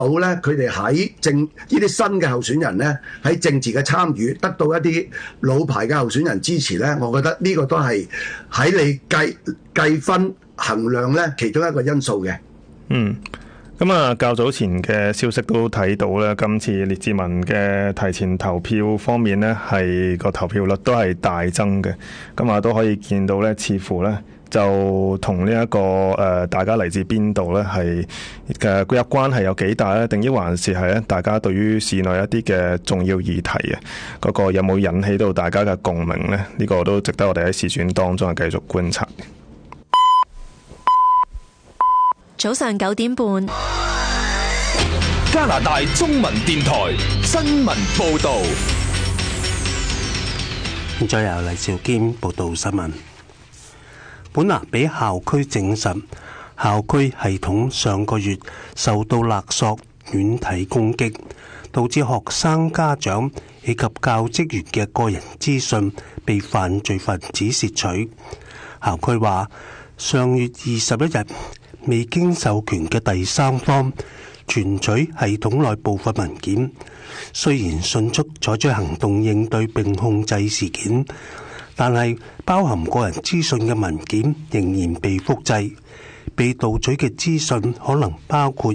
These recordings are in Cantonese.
到咧，佢哋喺呢啲新嘅候選人咧，喺政治嘅參與，得到一啲老牌嘅候選人支持咧，我覺得呢個都係喺你計分衡量咧其中一個因素嘅。 咁啊，較早前嘅消息都睇到咧，今次列治文嘅提前投票方面咧，係個投票率都係大增嘅。咁啊，都可以見到咧，似乎咧就同呢一個大家嚟自邊度咧，係嘅嗰個關係有幾大咧？定抑還是係咧，大家對於市內一啲嘅重要議題嗰個有冇引起到大家嘅共鳴咧？呢個都值得我哋喺時選當中係繼續觀察。 早上9點半， 加拿大中文電台新聞報道。 現在由黎兆堅報道新聞。本拿比校區證實，校區系統上個月受到勒索、軟體攻擊，導致學生家長以及教職員嘅個人資訊被犯罪分子竊取。校區話，上月21日，未經授權嘅第三方存取系統內部分文件，雖然迅速採取行動應對並控制事件，但係包含個人資訊嘅文件仍然被複製。被盜取嘅資訊可能包括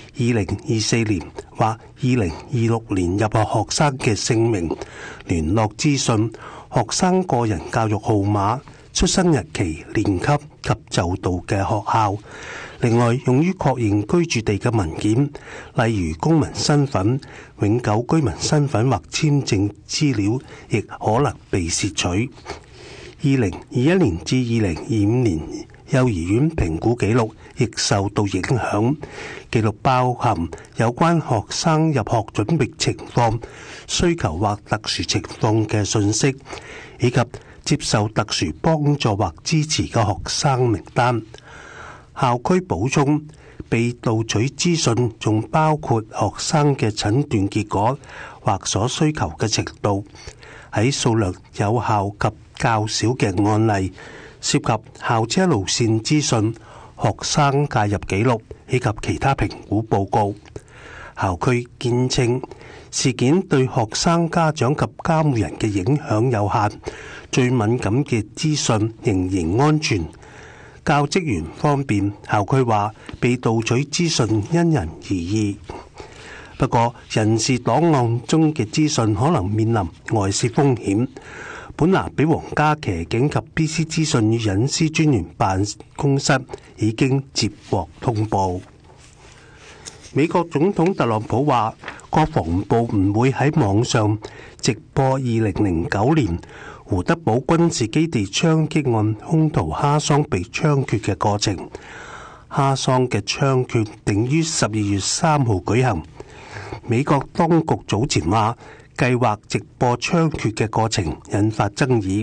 2024年或2026年入學學生嘅姓名、聯絡資訊、學生個人教育號碼、出生日期、年級及就讀嘅學校。另外，用於確認居住地嘅文件，例如公民身份、永久居民身份或簽證資料，亦可能被竊取。2021年至2025年幼兒園評估記錄亦受到影響，記錄包含有關學生入學準備情況、需求或特殊情況嘅信息，以及接受特殊幫助或支持嘅學生名單。校區補充，被盜取資訊仲包括學生嘅診斷結果或所需求嘅程度。喺數量有效及較少嘅案例，涉及校車路線資訊、學生介入記錄以及其他評估報告。校區堅稱事件對學生家長及監護人嘅影響有限，最敏感嘅資訊仍然安全。教職員方面，校區話被盜取資訊因人而異，不過人事檔案中嘅資訊可能面臨外泄風險。本拿比皇家騎警及 BC 資訊與隱私專員辦公室已經接獲通報。美國總統特朗普話，國防部唔會喺網上直播2009年胡德堡軍事基地槍擊案兇徒哈桑被槍決嘅過程。哈桑嘅槍決定於12月3號舉行。美國當局早前話計劃直播槍決嘅過程，引發爭議。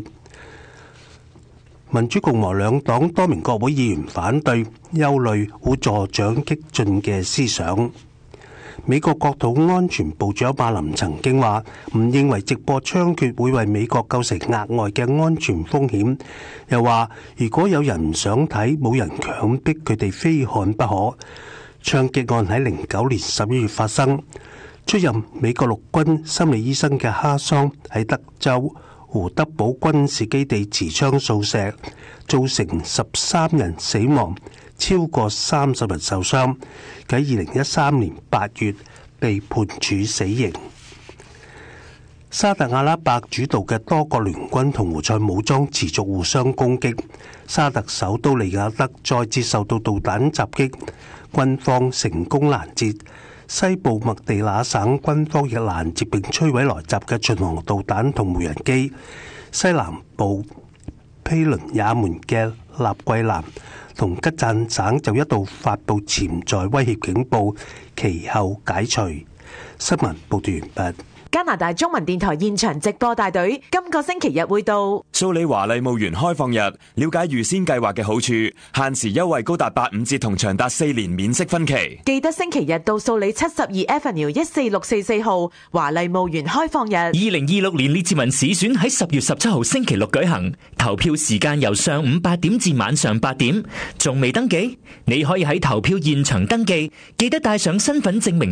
民主共和兩黨多名國會議員反對，憂慮會助長激進嘅思想。美國國土安全部長馬林曾經話，唔認為直播槍決會為美國構成額外嘅安全風險。又話，如果有人唔想睇，冇人強迫佢哋非看不可。槍擊案喺09年11月發生。出任美國陸軍心理醫生嘅哈桑喺德州胡德堡軍事基地持槍掃射，造成13人死亡，超過30人受傷。喺2013年8月被判處死刑。沙特阿拉伯主導嘅多國聯軍同胡塞武裝持續互相攻擊，沙特首都利雅得再次受到導彈襲擊，軍方成功攔截。西部麥地那省軍方亦攔截並摧毀來襲嘅巡航導彈同無人機。西南部毗鄰也門嘅納季蘭同吉贊省就一度發布潛在威脅警報，其後解除。新聞報道完畢。 加拿大中文電台現場直播大隊今個星期日會到蘇里華麗墓園開放日，了解預先計劃嘅好處，限時優惠高達85折同長達4年免息分期。 記得星期日到素里72 Avenue 14644號華麗墓園開放日。 2026年列治文市選喺10月17號星期六舉行，投票時間由上午8點至晚上8點。仲未登記？你可以喺投票現場登記，記得帶上身份證明。